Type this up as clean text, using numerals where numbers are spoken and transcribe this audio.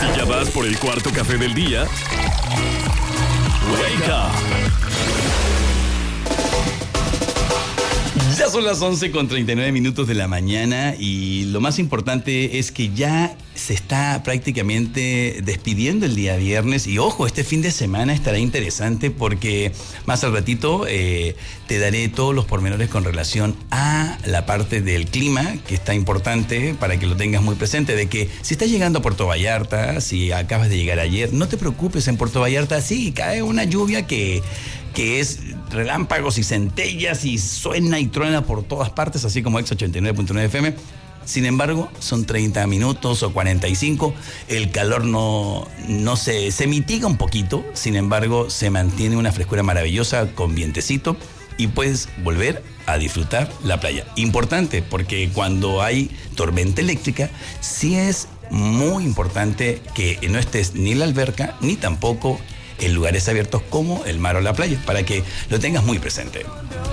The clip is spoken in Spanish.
Si ya vas por el cuarto café del día, wake up. Ya son las 11:39 de la mañana y lo más importante es que ya se está prácticamente despidiendo el día viernes y ojo, este fin de semana estará interesante porque más al ratito te daré todos los pormenores con relación a la parte del clima, que está importante para que lo tengas muy presente, de que si estás llegando a Puerto Vallarta, si acabas de llegar ayer, no te preocupes, en Puerto Vallarta sí cae una lluvia que es relámpagos y centellas y suena y truena por todas partes, así como X89.9 FM. Sin embargo, son 30 minutos o 45, el calor no se mitiga un poquito, sin embargo, se mantiene una frescura maravillosa con vientecito y puedes volver a disfrutar la playa. Importante, porque cuando hay tormenta eléctrica, sí es muy importante que no estés ni en la alberca, ni tampoco en lugares abiertos como el mar o la playa, para que lo tengas muy presente.